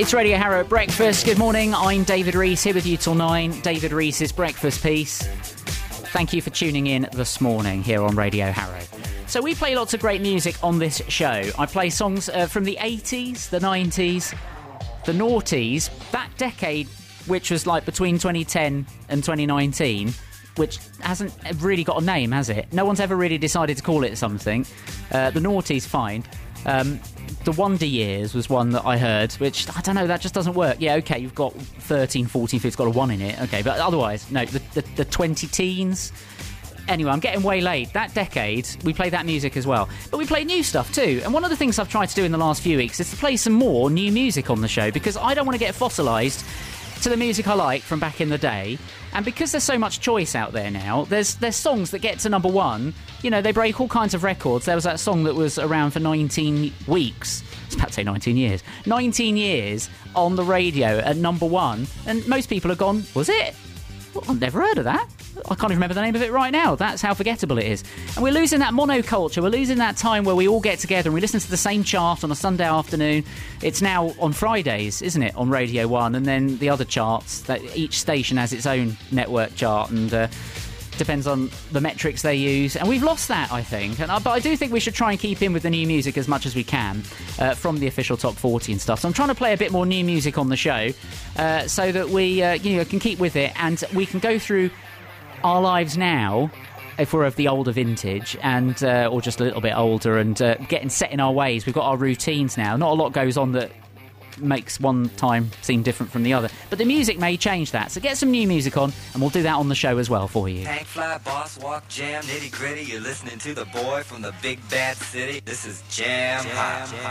It's Radio Harrow at breakfast. Good morning, I'm David Rees, here with you till 9. David Rees' Breakfast Piece. Thank you for tuning in this morning here on Radio Harrow. So we play lots of great music on this show. I play songs from the 80s, the 90s, the noughties, that decade which was like between 2010 and 2019, which hasn't really got a name, has it? No one's ever really decided to call it something. The noughties, fine. The Wonder Years was one that I heard, which, I don't know, that just doesn't work. Yeah, okay, you've got 13, 14, 15, it's got a 1 in it. Okay, but otherwise, no, the 20 teens. Anyway, I'm getting way late. That decade, we play that music as well. But we play new stuff too. And one of the things I've tried to do in the last few weeks is to play some more new music on the show, because I don't want to get fossilised to the music I like from back in the day. And because there's so much choice out there now, there's songs that get to number one. You know, they break all kinds of records. There was that song that was around for 19 weeks. I was about to say 19 years. 19 years on the radio at number one. And most people have gone, was it? Well, I've never heard of that. I can't even remember the name of it right now. That's how forgettable it is. And we're losing that monoculture. We're losing that time where we all get together and we listen to the same chart on a Sunday afternoon. It's now on Fridays, isn't it, on Radio 1? And then the other charts, that each station has its own network chart and depends on the metrics they use. And we've lost that, I think. But I do think we should try and keep in with the new music as much as we can from the official Top 40 and stuff. So I'm trying to play a bit more new music on the show so that we can keep with it and we can go through our lives now, if we're of the older vintage, and or just a little bit older, and getting set in our ways. We've got our routines now. Not a lot goes on that makes one time seem different from the other, but the music may change that. So get some new music on, and we'll do that on the show as well for you. Tank fly, boss walk, jam, nitty gritty. You're listening to the boy from the big bad city. This is Jam Hot.